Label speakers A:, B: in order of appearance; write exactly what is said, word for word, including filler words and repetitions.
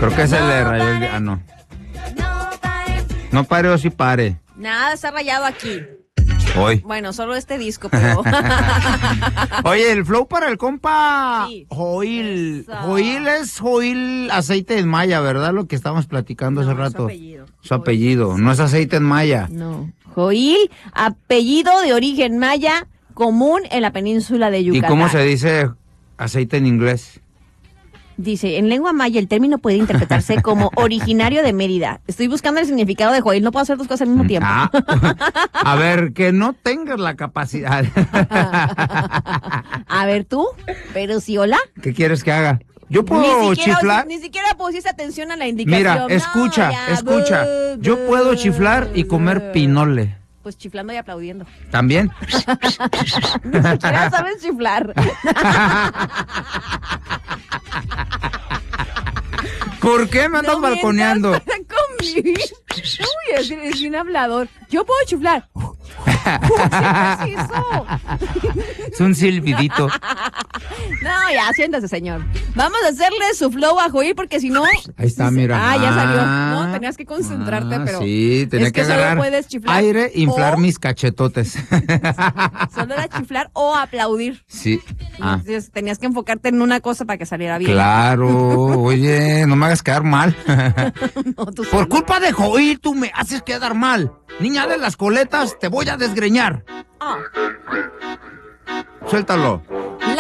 A: Creo que es el de rayó el día. Ah, no. No pare o sí pare.
B: Nada, está rayado aquí.
A: Hoy.
B: Bueno, solo este disco, pero...
A: Oye, el flow para el compa
B: Sí.
A: Joil.
B: Eso.
A: Joil es Joil aceite en maya, ¿verdad? Lo que estábamos platicando
B: No,
A: hace
B: es su
A: rato.
B: apellido.
A: Su apellido, no es aceite en maya.
B: No. Joil, apellido de origen maya, común en la península de
A: ¿Y
B: Yucatán.
A: cómo se dice aceite en inglés?
B: Dice, en lengua maya el término puede interpretarse como originario de Mérida. Estoy buscando el significado de Joil, no puedo hacer dos cosas al mismo tiempo.
A: Ah, a ver, que no tengas la capacidad.
B: A ver tú, pero si hola.
A: ¿Qué quieres que haga? Yo
B: Ni
A: puedo
B: siquiera,
A: chiflar.
B: ni siquiera pusiste atención a la indicación.
A: Mira,
B: No,
A: escucha,
B: ya,
A: escucha.
B: bu,
A: Yo
B: bu,
A: puedo chiflar y comer
B: bu.
A: pinole.
B: Pues chiflando y aplaudiendo.
A: ¿También?
B: Ni siquiera sabes chiflar.
A: ¿Por qué me andas
B: No
A: balconeando?
B: mientas para convivir. Uy, es, es un hablador. Yo puedo chiflar. ¿Qué es eso?
A: Es un silbidito.
B: No, ya, siéntase, señor. Vamos a hacerle su flow a Joil porque si no...
A: Ahí está, mira.
B: Ah, ya salió.
A: Ah,
B: No, tenías que concentrarte,
A: ah,
B: pero...
A: Sí, tenía
B: es
A: que,
B: que solo
A: agarrar
B: puedes chiflar
A: aire, inflar
B: o-
A: mis cachetotes.
B: Solo era chiflar o aplaudir.
A: Sí. Ah,
B: Entonces tenías que enfocarte en una cosa para que saliera bien.
A: claro. Oye, no me hagas quedar mal.
B: No, tú
A: Por
B: solo.
A: culpa de Joil, tú me haces quedar mal. Niña de las coletas, te voy a desgreñar.
B: Ah.
A: Suéltalo.
B: La